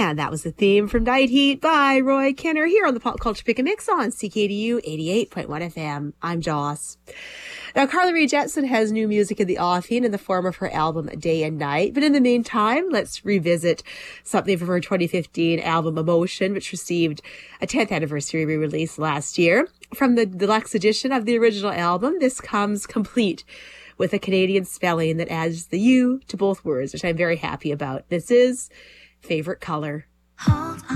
And that was the theme from Night Heat by Roy Kenner here on the Pop Culture Pick and Mix on CKDU 88.1 FM. I'm Joss. Now, Carly Rae Jepsen has new music in the offing in the form of her album Day and Night. But in the meantime, let's revisit something from her 2015 album Emotion, which received a 10th anniversary re-release last year. From the deluxe edition of the original album, this comes complete with a Canadian spelling that adds the U to both words, which I'm very happy about. This is Favorite Color.